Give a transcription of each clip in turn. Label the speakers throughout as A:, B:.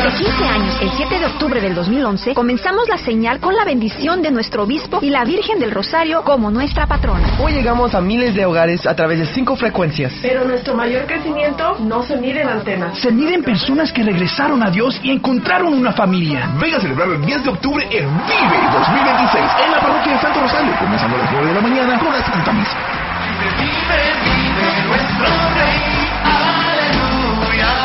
A: Hace 15 años, el 7 de octubre del 2011, comenzamos la señal con la bendición de nuestro obispo y la Virgen del Rosario como nuestra patrona.
B: Hoy llegamos a miles de hogares a través de 5 frecuencias.
C: Pero nuestro mayor crecimiento no se mide en antenas.
D: Se mide en personas que regresaron a Dios y encontraron una familia.
E: Venga a celebrar el 10 de octubre en Vive 2026 en la parroquia de Santo Rosario, comenzando a las 9 de la mañana con la Santa Misa.
F: Vive nuestro Rey, aleluya.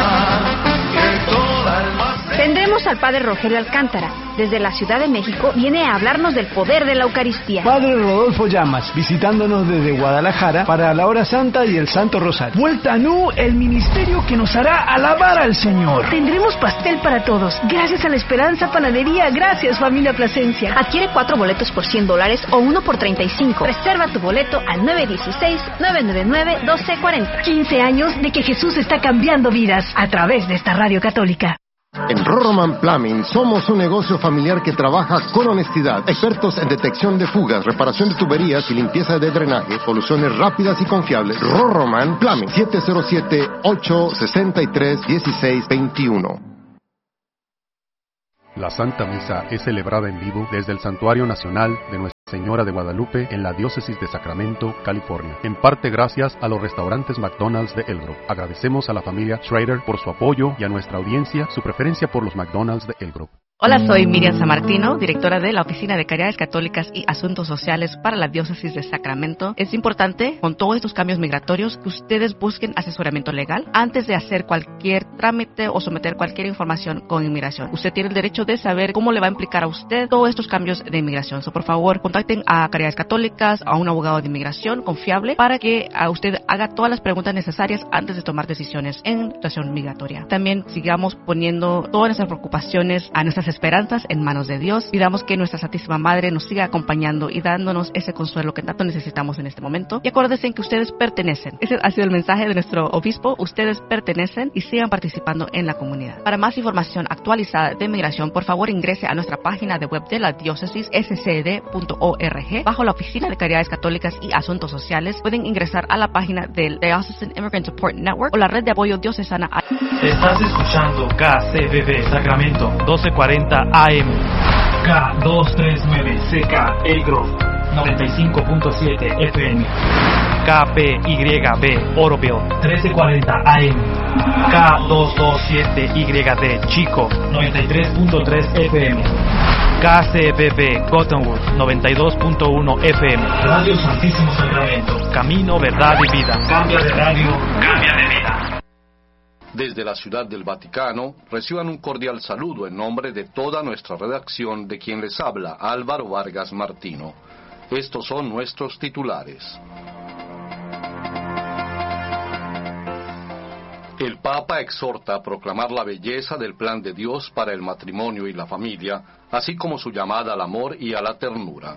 A: Tendremos al Padre Rogelio Alcántara. Desde la Ciudad de México viene a hablarnos del poder de la Eucaristía.
G: Padre Rodolfo Llamas, visitándonos desde Guadalajara para la Hora Santa y el Santo Rosario.
D: Vuelta a Nu, el ministerio que nos hará alabar al Señor.
H: Tendremos pastel para todos, gracias a la Esperanza Panadería. Gracias, familia Plasencia.
A: Adquiere 4 boletos por $100 o 1 por $35. Reserva tu boleto al 916-999-1240.
H: 15 años de que Jesús está cambiando vidas a través de esta radio católica.
I: En Roroman Plumbing somos un negocio familiar que trabaja con honestidad. Expertos en detección de fugas, reparación de tuberías y limpieza de drenaje. Soluciones rápidas y confiables. Roroman Plumbing, 707-863-1621.
J: La Santa Misa es celebrada en vivo desde el Santuario Nacional de Nuestra Señora de Guadalupe en la Diócesis de Sacramento, California. En parte gracias a los restaurantes McDonald's de El Grove. Agradecemos a la familia Schrader por su apoyo y a nuestra audiencia su preferencia por los McDonald's de El Grove.
K: Hola, soy Miriam Sammartino, directora de la Oficina de Caridades Católicas y Asuntos Sociales para la Diócesis de Sacramento. Es importante, con todos estos cambios migratorios, que ustedes busquen asesoramiento legal antes de hacer cualquier trámite o someter cualquier información con inmigración. Usted tiene el derecho de saber cómo le va a implicar a usted todos estos cambios de inmigración. Por favor, contacten a Caridades Católicas, a un abogado de inmigración confiable para que a usted haga todas las preguntas necesarias antes de tomar decisiones en situación migratoria. También sigamos poniendo todas nuestras preocupaciones, a nuestras esperanzas en manos de Dios. Pidamos que nuestra Santísima Madre nos siga acompañando y dándonos ese consuelo que tanto necesitamos en este momento. Y acuérdense que ustedes pertenecen. Ese ha sido el mensaje de nuestro obispo. Ustedes pertenecen y sigan participando en la comunidad. Para más información actualizada de migración, por favor ingrese a nuestra página de web de la diócesis scd.org. Bajo la Oficina de Caridades Católicas y Asuntos Sociales pueden ingresar a la página del Diocesan Immigrant Support Network o la red de apoyo diocesana.
L: Estás escuchando KCBB Sacramento 1240 AM, K239CK El Grove 95.7 FM, KPYB Oroville 1340 AM, K227YD Chico 93.3 FM, KCBB Cottonwood 92.1 FM. Radio Santísimo Sacramento, camino, verdad y vida. Cambia de radio, cambia de vida.
M: Desde la Ciudad del Vaticano, reciban un cordial saludo en nombre de toda nuestra redacción, de quien les habla Álvaro Vargas Martino. Estos son nuestros titulares. El Papa exhorta a proclamar la belleza del plan de Dios para el matrimonio y la familia, así como su llamada al amor y a la ternura.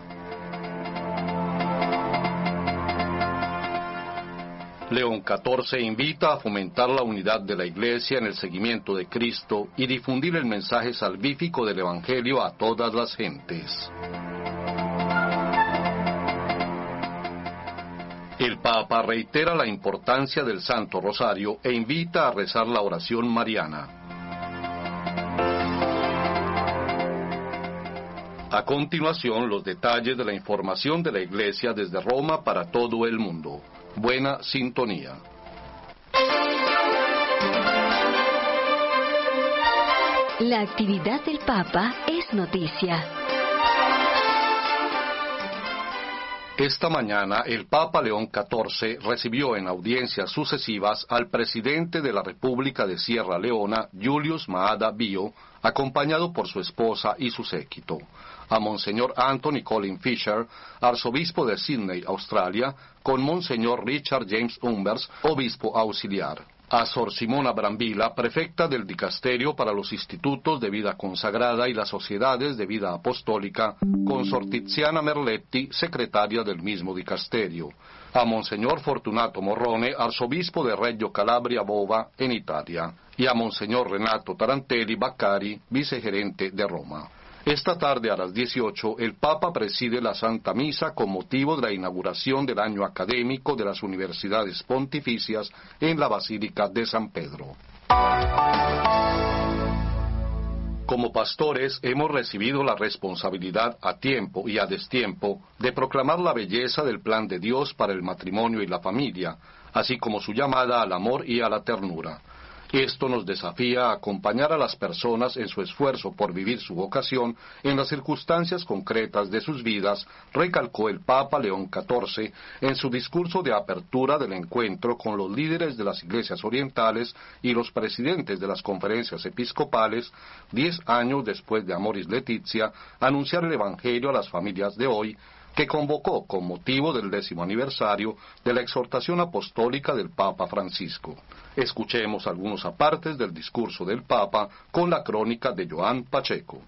M: León XIV invita a fomentar la unidad de la Iglesia en el seguimiento de Cristo y difundir el mensaje salvífico del Evangelio a todas las gentes. El Papa reitera la importancia del Santo Rosario e invita a rezar la oración mariana. A continuación, los detalles de la información de la Iglesia desde Roma para todo el mundo. Buena sintonía.
N: La actividad del Papa es noticia.
M: Esta mañana, el Papa León XIV recibió en audiencias sucesivas al presidente de la República de Sierra Leona, Julius Maada Bio, acompañado por su esposa y su séquito, a Monseñor Anthony Colin Fisher, arzobispo de Sydney, Australia, con Monseñor Richard James Umbers, obispo auxiliar, a Sor Simona Brambilla, prefecta del Dicasterio para los Institutos de Vida Consagrada y las Sociedades de Vida Apostólica, con Sor Tiziana Merletti, secretaria del mismo dicasterio, a Monseñor Fortunato Morrone, arzobispo de Reggio Calabria Bova, en Italia, y a Monseñor Renato Tarantelli Baccari, vicegerente de Roma. Esta tarde a las 18, el Papa preside la Santa Misa con motivo de la inauguración del año académico de las universidades pontificias en la Basílica de San Pedro. Como pastores hemos recibido la responsabilidad a tiempo y a destiempo de proclamar la belleza del plan de Dios para el matrimonio y la familia, así como su llamada al amor y a la ternura. Esto nos desafía a acompañar a las personas en su esfuerzo por vivir su vocación en las circunstancias concretas de sus vidas, recalcó el Papa León XIV en su discurso de apertura del encuentro con los líderes de las iglesias orientales y los presidentes de las conferencias episcopales, 10 años después de Amoris Laetitia, anunciar el Evangelio a las familias de hoy, que convocó con motivo del 10º aniversario de la exhortación apostólica del Papa Francisco. Escuchemos algunos apartes del discurso del Papa con la crónica de Joan Pacheco.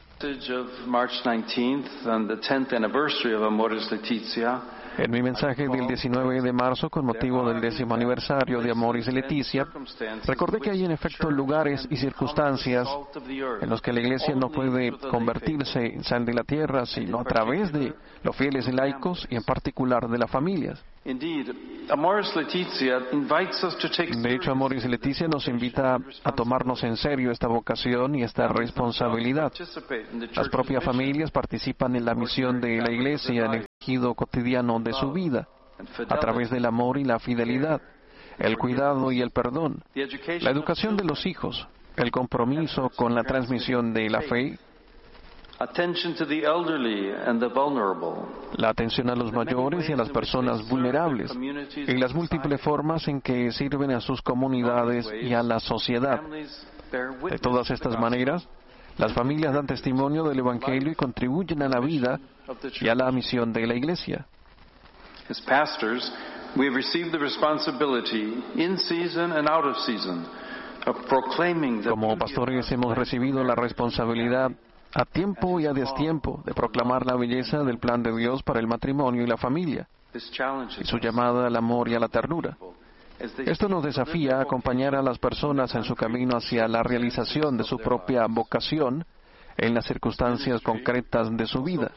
O: En mi mensaje del 19 de marzo, con motivo del 10º aniversario de Amoris Laetitia, recordé que hay en efecto lugares y circunstancias en los que la Iglesia no puede convertirse en sal de la tierra, sino a través de los fieles laicos y en particular de las familias. De hecho, Amoris Laetitia nos invita a tomarnos en serio esta vocación y esta responsabilidad. Las propias familias participan en la misión de la Iglesia en el tejido cotidiano de su vida, a través del amor y la fidelidad, el cuidado y el perdón, la educación de los hijos, el compromiso con la transmisión de la fe, la atención a los mayores y a las personas vulnerables, y las múltiples formas en que sirven a sus comunidades y a la sociedad. De todas estas maneras, las familias dan testimonio del Evangelio y contribuyen a la vida y a la misión de la Iglesia. Como pastores hemos recibido la responsabilidad a tiempo y a destiempo de proclamar la belleza del plan de Dios para el matrimonio y la familia, y su llamada al amor y a la ternura. Esto nos desafía a acompañar a las personas en su camino hacia la realización de su propia vocación en las circunstancias concretas de su vida.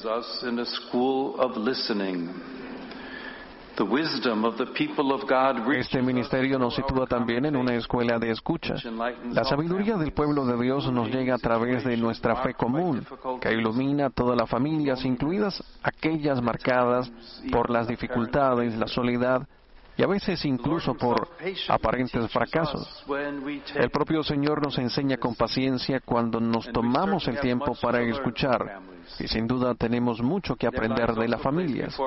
O: Este ministerio nos sitúa también en una escuela de escucha. La sabiduría del pueblo de Dios nos llega a través de nuestra fe común, que ilumina a todas las familias, incluidas aquellas marcadas por las dificultades, la soledad y a veces incluso por aparentes fracasos. El propio Señor nos enseña con paciencia cuando nos tomamos el tiempo para escuchar, y sin duda tenemos mucho que aprender de las familias.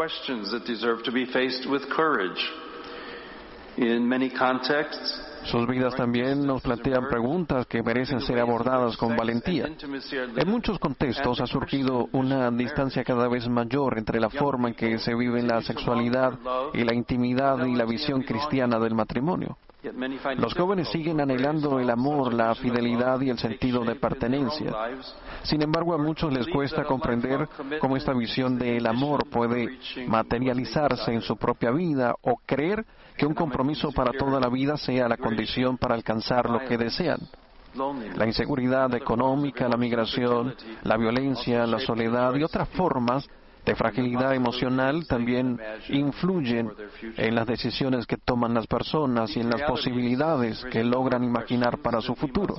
O: Sus vidas también nos plantean preguntas que merecen ser abordadas con valentía. En muchos contextos ha surgido una distancia cada vez mayor entre la forma en que se vive la sexualidad y la intimidad y la visión cristiana del matrimonio. Los jóvenes siguen anhelando el amor, la fidelidad y el sentido de pertenencia. Sin embargo, a muchos les cuesta comprender cómo esta visión del amor puede materializarse en su propia vida o creer que un compromiso para toda la vida sea la condición para alcanzar lo que desean. La inseguridad económica, la migración, la violencia, la soledad y otras formas de fragilidad emocional también influyen en las decisiones que toman las personas y en las posibilidades que logran imaginar para su futuro.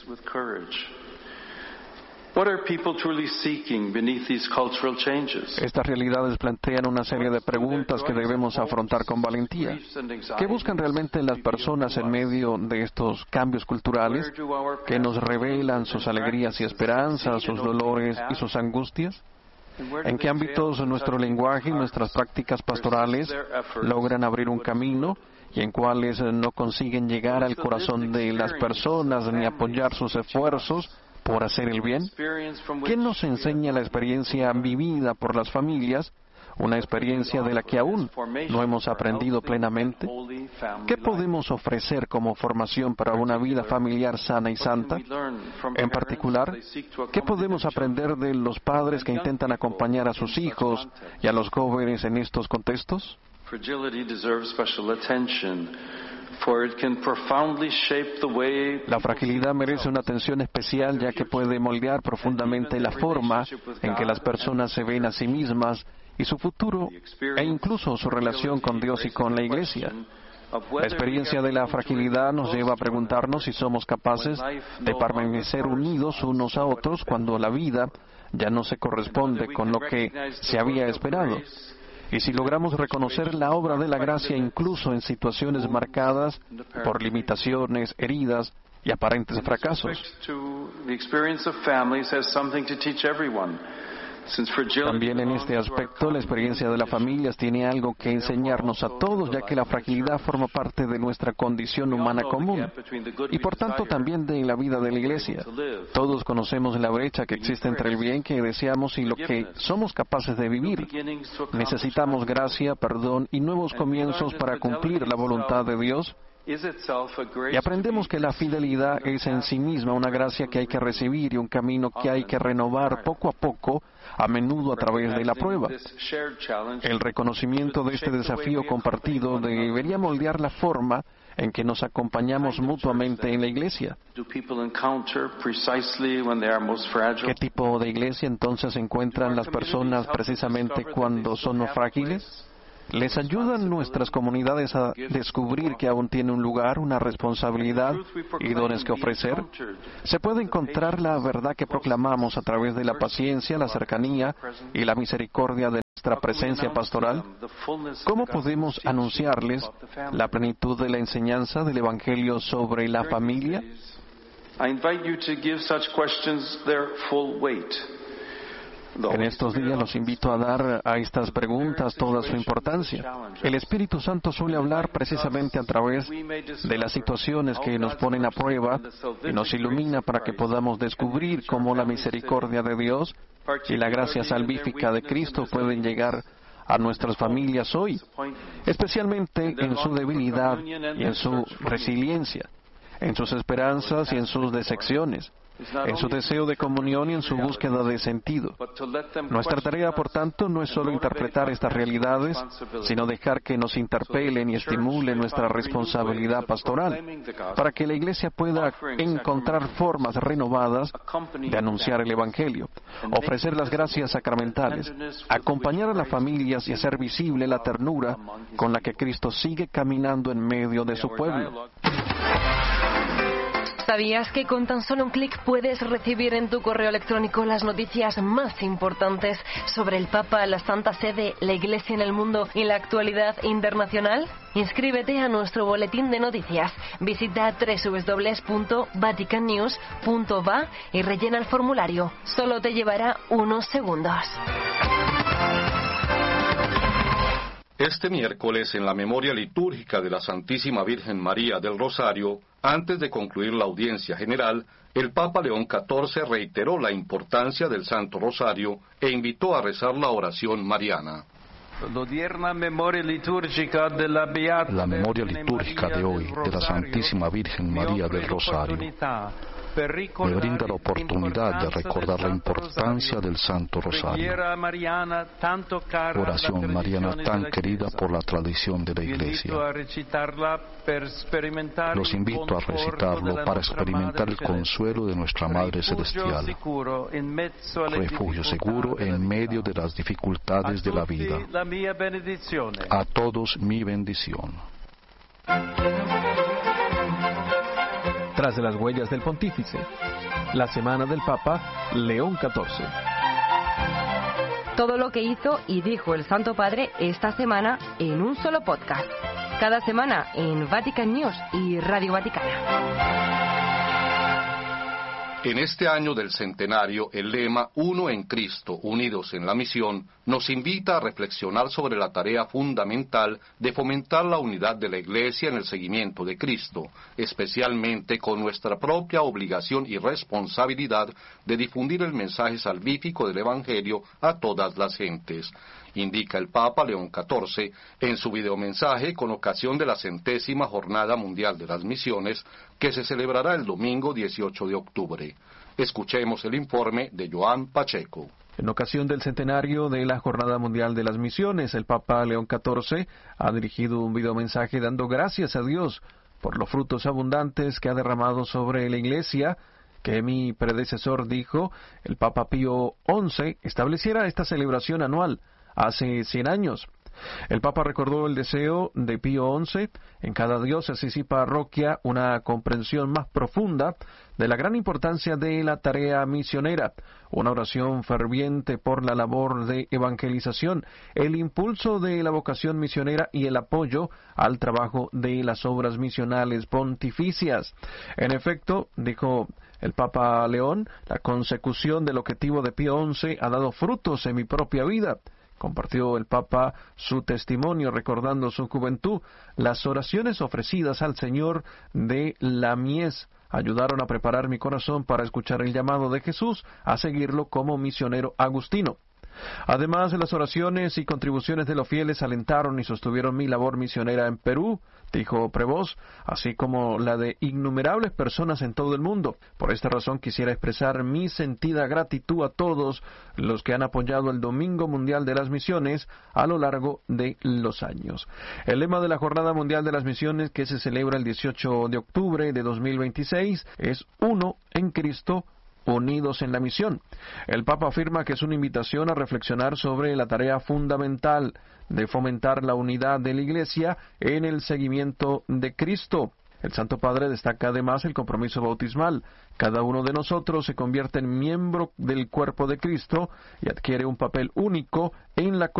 O: Estas realidades plantean una serie de preguntas que debemos afrontar con valentía. ¿Qué buscan realmente las personas en medio de estos cambios culturales que nos revelan sus alegrías y esperanzas, sus dolores y sus angustias? ¿En qué ámbitos nuestro lenguaje y nuestras prácticas pastorales logran abrir un camino y en cuáles no consiguen llegar al corazón de las personas ni apoyar sus esfuerzos por hacer el bien? ¿Qué nos enseña la experiencia vivida por las familias, una experiencia de la que aún no hemos aprendido plenamente? ¿Qué podemos ofrecer como formación para una vida familiar sana y santa? En particular, ¿qué podemos aprender de los padres que intentan acompañar a sus hijos y a los jóvenes en estos contextos? La fragilidad merece una atención especial, ya que puede moldear profundamente la forma en que las personas se ven a sí mismas y su futuro, e incluso su relación con Dios y con la Iglesia. La experiencia de la fragilidad nos lleva a preguntarnos si somos capaces de permanecer unidos unos a otros cuando la vida ya no se corresponde con lo que se había esperado. Y si logramos reconocer la obra de la gracia incluso en situaciones marcadas por limitaciones, heridas y aparentes fracasos. También en este aspecto, la experiencia de las familias tiene algo que enseñarnos a todos, ya que la fragilidad forma parte de nuestra condición humana común y por tanto también de la vida de la Iglesia. Todos conocemos la brecha que existe entre el bien que deseamos y lo que somos capaces de vivir. Necesitamos gracia, perdón y nuevos comienzos para cumplir la voluntad de Dios. Y aprendemos que la fidelidad es en sí misma una gracia que hay que recibir y un camino que hay que renovar poco a poco, a menudo a través de la prueba. El reconocimiento de este desafío compartido debería moldear la forma en que nos acompañamos mutuamente en la iglesia. ¿Qué tipo de iglesia entonces encuentran las personas precisamente cuando son más frágiles? ¿Les ayudan nuestras comunidades a descubrir que aún tienen un lugar, una responsabilidad y dones que ofrecer? ¿Se puede encontrar la verdad que proclamamos a través de la paciencia, la cercanía y la misericordia de nuestra presencia pastoral? ¿Cómo podemos anunciarles la plenitud de la enseñanza del Evangelio sobre la familia? En estos días los invito a dar a estas preguntas toda su importancia. El Espíritu Santo suele hablar precisamente a través de las situaciones que nos ponen a prueba y nos ilumina para que podamos descubrir cómo la misericordia de Dios y la gracia salvífica de Cristo pueden llegar a nuestras familias hoy, especialmente en su debilidad y en su resiliencia, en sus esperanzas y en sus decepciones, en su deseo de comunión y en su búsqueda de sentido. Nuestra tarea, por tanto, no es solo interpretar estas realidades, sino dejar que nos interpelen y estimulen nuestra responsabilidad pastoral, para que la Iglesia pueda encontrar formas renovadas de anunciar el Evangelio, ofrecer las gracias sacramentales, acompañar a las familias y hacer visible la ternura con la que Cristo sigue caminando en medio de su pueblo.
P: ¿Sabías que con tan solo un clic puedes recibir en tu correo electrónico las noticias más importantes sobre el Papa, la Santa Sede, la Iglesia en el mundo y la actualidad internacional? Inscríbete a nuestro boletín de noticias. Visita www.vaticannews.va y rellena el formulario. Solo te llevará unos segundos.
M: Este miércoles, en la memoria litúrgica de la Santísima Virgen María del Rosario, antes de concluir la audiencia general, el Papa León XIV reiteró la importancia del Santo Rosario e invitó a rezar la oración mariana.
Q: La memoria litúrgica de hoy de la Santísima Virgen María del Rosario me brinda la oportunidad de recordar la importancia del Santo Rosario, oración mariana tan querida por la tradición de la Iglesia. Los invito a recitarlo para experimentar el consuelo de nuestra Madre Celestial, refugio seguro en medio de las dificultades de la vida. A todos mi bendición.
O: Tras de las huellas del Pontífice, la semana del Papa León XIV.
R: Todo lo que hizo y dijo el Santo Padre esta semana en un solo podcast. Cada semana en Vatican News y Radio Vaticana.
M: En este año del centenario, el lema Uno en Cristo, unidos en la misión, nos invita a reflexionar sobre la tarea fundamental de fomentar la unidad de la Iglesia en el seguimiento de Cristo, especialmente con nuestra propia obligación y responsabilidad de difundir el mensaje salvífico del Evangelio a todas las gentes, indica el Papa León XIV en su videomensaje con ocasión de la 100ª Jornada Mundial de las Misiones, que se celebrará el domingo 18 de octubre. Escuchemos el informe de Joan Pacheco.
O: En ocasión del centenario de la Jornada Mundial de las Misiones, el Papa León XIV ha dirigido un videomensaje dando gracias a Dios por los frutos abundantes que ha derramado sobre la Iglesia, que mi predecesor dijo, el Papa Pío XI, estableciera esta celebración anual hace 100 años. El Papa recordó el deseo de Pío XI en cada diócesis y parroquia una comprensión más profunda de la gran importancia de la tarea misionera, una oración ferviente por la labor de evangelización, el impulso de la vocación misionera y el apoyo al trabajo de las obras misionales pontificias. En efecto, dijo el Papa León, la consecución del objetivo de Pío XI ha dado frutos en mi propia vida. Compartió el Papa su testimonio recordando su juventud. Las oraciones ofrecidas al Señor de la mies ayudaron a preparar mi corazón para escuchar el llamado de Jesús a seguirlo como misionero agustino. Además, las oraciones y contribuciones de los fieles alentaron y sostuvieron mi labor misionera en Perú, dijo Prevost, así como la de innumerables personas en todo el mundo. Por esta razón quisiera expresar mi sentida gratitud a todos los que han apoyado el Domingo Mundial de las Misiones a lo largo de los años. El lema de la Jornada Mundial de las Misiones, que se celebra el 18 de octubre de 2026, es Uno en Cristo, unidos en la misión. El Papa afirma que es una invitación a reflexionar sobre la tarea fundamental de fomentar la unidad de la Iglesia en el seguimiento de Cristo. El Santo Padre destaca además el compromiso bautismal. Cada uno de nosotros se convierte en miembro del cuerpo de Cristo y adquiere un papel único en la